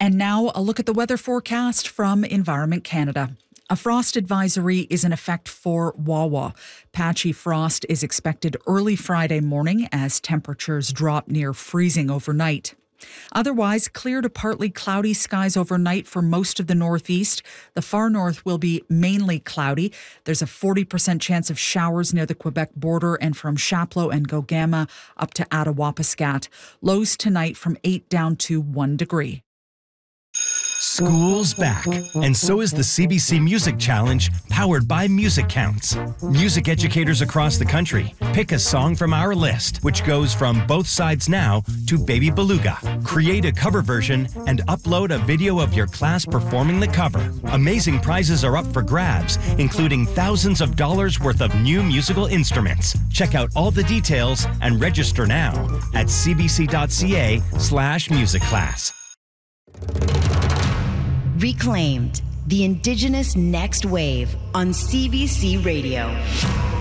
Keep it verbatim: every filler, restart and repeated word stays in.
And now a look at the weather forecast from Environment Canada. A frost advisory is in effect for Wawa. Patchy frost is expected early Friday morning as temperatures drop near freezing overnight. Otherwise, clear to partly cloudy skies overnight for most of the northeast. The far north will be mainly cloudy. There's a forty percent chance of showers near the Quebec border and from Chapleau and Gogama up to Attawapiskat. Lows tonight from eight down to one degree. School's back, and so is the C B C Music Challenge, powered by Music Counts. Music educators across the country pick a song from our list, which goes from Both Sides Now to Baby Beluga. Create a cover version and upload a video of your class performing the cover. Amazing prizes are up for grabs, including thousands of dollars worth of new musical instruments. Check out all the details and register now at cbc.ca slash music class. Reclaimed, the Indigenous Next Wave on C B C Radio.